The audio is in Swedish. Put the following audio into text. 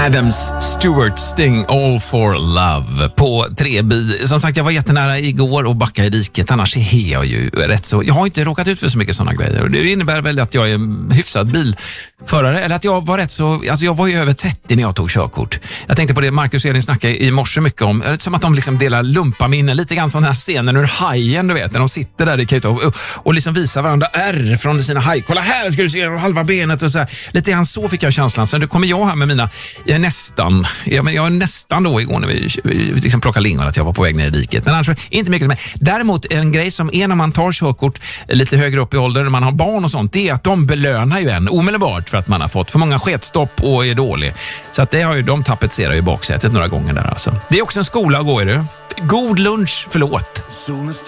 Adams Stewart Sting All for Love på 3B. Som sagt, jag var jättenära igår och backa i diket. Annars är jag ju rätt så... Jag har inte råkat ut för så mycket sådana grejer. Och det innebär väl att jag är en hyfsad bilförare. Eller att jag var rätt så... Alltså jag var ju över 30 när jag tog körkort. Jag tänkte på det Marcus och Elin snackade i morse mycket om. Som att de liksom delar lumpaminnen. Lite grann som den här scenen ur Hajen, du vet. När de sitter där i kajt och liksom visar varandra ärr från sina haj. Kolla här ska du se halva benet och så här. Lite grann så fick jag känslan. Sen kommer jag här med mina... Jag är nästan då igår när vi liksom plockade lingon att jag var på väg ner i diket. Men annars inte mycket som är. Däremot en grej som är när man tar körkort lite högre upp i åldern, när man har barn och sånt, det är att de belönar ju en omedelbart för att man har fått för många sketstopp och är dålig. Så att det har ju de tapetserar i baksätet några gånger där alltså. Det är också en skola att gå i det. God lunch, förlåt.